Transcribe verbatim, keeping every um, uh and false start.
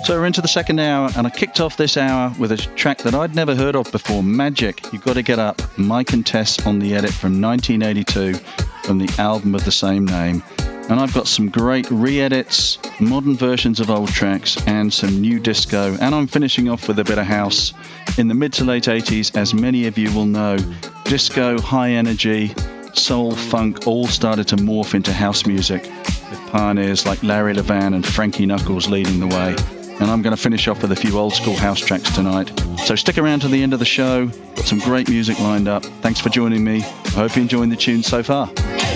So we're into the second hour, and I kicked off this hour with a track that I'd never heard of before, Magic, You Gotta Get Up, Mike and Tess on the edit from nineteen eighty-two from the album of the same name. And I've got some great re-edits, modern versions of old tracks, and some new disco. And I'm finishing off with a bit of house. In the mid to late eighties, as many of you will know, disco, high energy, soul, funk all started to morph into house music, with pioneers like Larry Levan and Frankie Knuckles leading the way. And I'm going to finish off with a few old school house tracks tonight. So stick around to the end of the show. Got some great music lined up. Thanks for joining me. I hope you're enjoying the tunes so far.